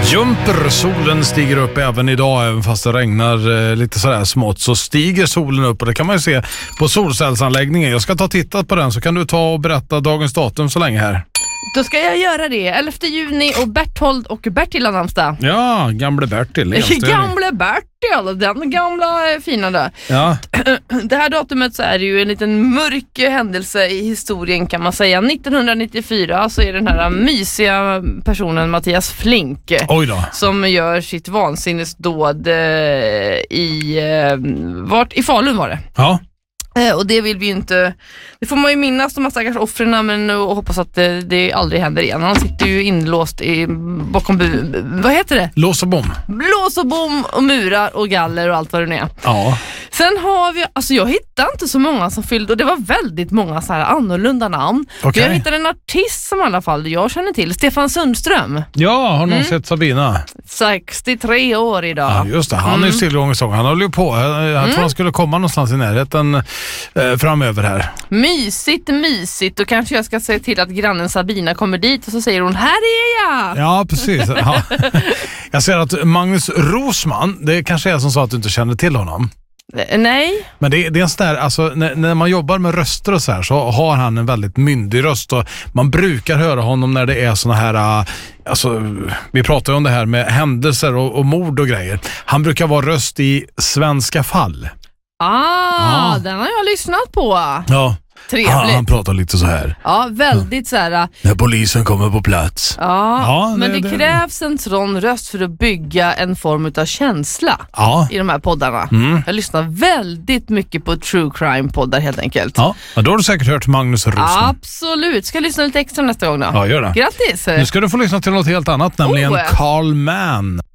Jumper, solen stiger upp även idag, även fast det regnar lite sådär smått, så stiger solen upp och det kan man ju se på solcellsanläggningen. Jag ska ta och titta på den, så kan du ta och berätta dagens datum så länge här. Då ska jag göra det. 11 juni och Berthold och Bertil har namnsdag. Ja, gamle Bertil. Gamle Bertil, den gamla fina där. Ja. Det här datumet så är det ju en liten mörk händelse i historien kan man säga. 1994 så är den här mysiga personen Mattias Flink. Oj då. Som gör sitt vansinnesdåd i Falun var det. Ja. Och det vill vi ju inte. Det får man ju minnas de här stackars offren, men och hoppas att det aldrig händer igen. Han sitter ju inlåst bakom vad heter det? Lås och bom. Lås och bom och murar och galler och allt vad det nu är. Ja. Sen har vi, alltså jag hittade inte så många som fyllde, och det var väldigt många så här annorlunda namn. Okay. Jag hittade en artist som i alla fall jag känner till, Stefan Sundström. Ja, har någon sett Sabina? 63 år idag. Ja, just det. Han är ju stillgångsång. Han håller ju på. Jag tror han skulle komma någonstans i närheten framöver här. Mysigt. Och kanske jag ska se till att grannen Sabina kommer dit och så säger hon, här är jag! Ja, precis. Ja. Jag ser att Magnus Rosman, det kanske är som så att du inte känner till honom. Nej. Men det är en sån där, alltså när man jobbar med röster och så här, så har han en väldigt myndig röst, och man brukar höra honom när det är såna här, alltså vi pratar ju om det här med händelser och mord och grejer. Han brukar vara röst i Svenska fall. Den har jag lyssnat på. Ja. Trevligt. Han pratar lite så här. Ja, väldigt så här. När polisen kommer på plats. Ja, men det krävs en sån röst för att bygga en form av känsla i de här poddarna. Jag lyssnar väldigt mycket på true crime-poddar helt enkelt. Ja, då har du säkert hört Magnus Rosman. Absolut. Ska jag lyssna lite extra nästa gång då? Ja, gör det. Grattis. Nu ska du få lyssna till något helt annat, nämligen Carl Mann.